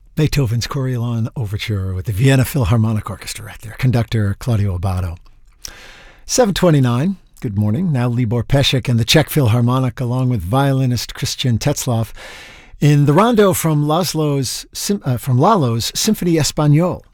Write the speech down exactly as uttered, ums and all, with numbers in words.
Beethoven's Coriolan Overture with the Vienna Philharmonic Orchestra right there. Conductor Claudio Abbado. seven twenty-nine. Good morning. Now Libor Pesek and the Czech Philharmonic along with violinist Christian Tetzlaff in the rondo from Laszlo's, uh, from Lalo's Symphony Espagnole.